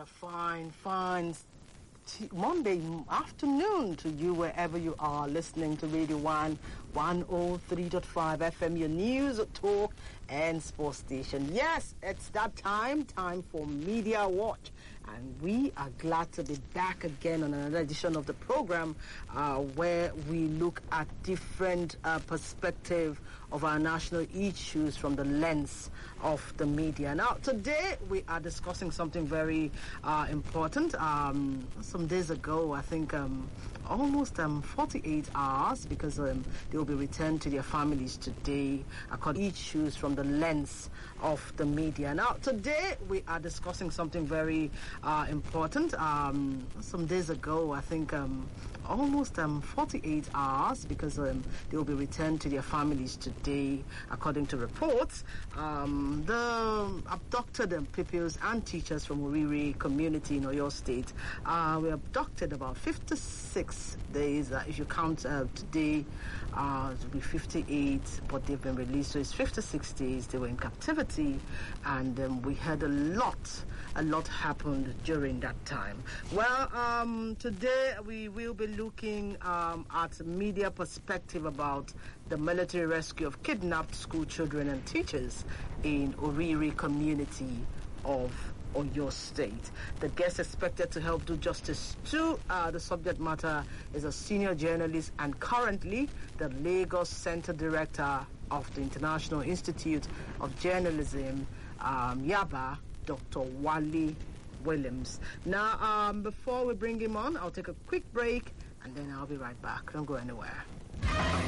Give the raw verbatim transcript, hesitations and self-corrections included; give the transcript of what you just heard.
fine, fine t- Monday afternoon to you wherever you are listening to Radio One, one oh three point five F M, your news, talk, and sports station. Yes, it's that time, time for Media Watch. And we are glad to be back again on another edition of the program uh, where we look at different uh, perspective of our national issues from the lens of the media. Now, today we are discussing something very uh, important. Um, some days ago, I think um, almost um, forty-eight hours, because um, they will be returned to their families today, according to issues from the lens of the media. Now, today we are discussing something very uh, important. Um, some days ago, I think um, almost um, forty-eight hours, because um, they will be returned to their families today, according to reports. Um, the abducted um, pupils and teachers from Oriri community in Oyo State uh, were abducted about fifty-six days. Uh, if you count uh, today, uh, it will be fifty-eight, but they've been released, so it's fifty-six days they were in captivity, and um, we had a lot, a lot happened during that time. Well, um, today we will be looking um, at media perspective about the military rescue of kidnapped school children and teachers in Oriri community of Oyo State. The guest expected to help do justice to uh, the subject matter is a senior journalist and currently the Lagos Center Director of the International Institute of Journalism, um, Yaba, Doctor Wale Williams. Now, um, before we bring him on, I'll take a quick break and then I'll be right back. Don't go anywhere.